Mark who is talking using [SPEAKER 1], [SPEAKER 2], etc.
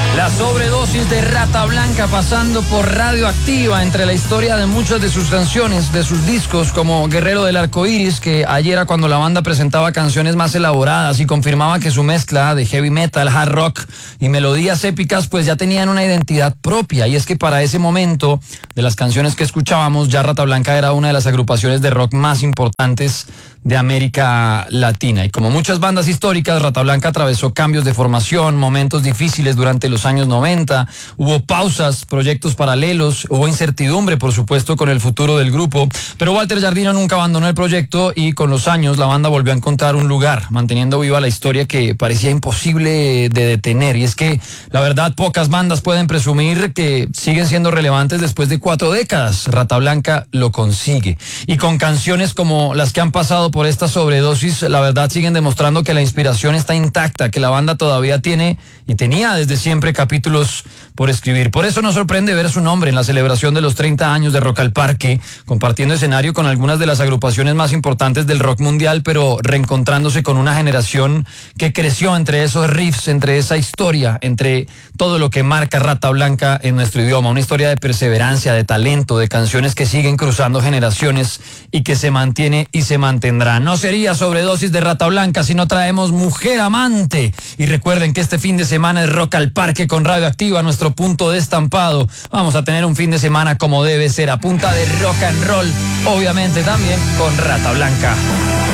[SPEAKER 1] La sobredosis de Rata Blanca pasando por Radioactiva, entre la historia de muchas de sus canciones, de sus discos, como Guerrero del Arcoíris, que ayer era cuando la banda presentaba canciones más elaboradas y confirmaba que su mezcla de heavy metal, hard rock y melodías épicas pues ya tenían una identidad propia. Y es que para ese momento, de las canciones que escuchábamos, ya Rata Blanca era una de las agrupaciones de rock más importantes de América Latina. Y como muchas bandas históricas, Rata Blanca atravesó cambios de formación, momentos difíciles durante los años 90, hubo pausas, proyectos paralelos, hubo incertidumbre, por supuesto, con el futuro del grupo, pero Walter Jardino nunca abandonó el proyecto y con los años la banda volvió a encontrar un lugar, manteniendo viva la historia que parecía imposible de detener. Y es que, la verdad, pocas bandas pueden presumir que siguen siendo relevantes después de 4 décadas. Rata Blanca lo consigue. Y con canciones como las que han pasado por esta sobredosis, la verdad siguen demostrando que la inspiración está intacta, que la banda todavía tiene y tenía desde siempre capítulos por escribir. Por eso nos sorprende ver su nombre en la celebración de los 30 años de Rock al Parque, compartiendo escenario con algunas de las agrupaciones más importantes del rock mundial, pero reencontrándose con una generación que creció entre esos riffs, entre esa historia, entre todo lo que marca Rata Blanca en nuestro idioma. Una historia de perseverancia, de talento, de canciones que siguen cruzando generaciones y que se mantiene y se mantendrá. No sería sobredosis de Rata Blanca si no traemos Mujer Amante. Y recuerden que este fin de semana es Rock al Parque con Radioactiva, nuestro punto de estampado. Vamos a tener un fin de semana como debe ser, a punta de rock and roll, obviamente también con Rata Blanca.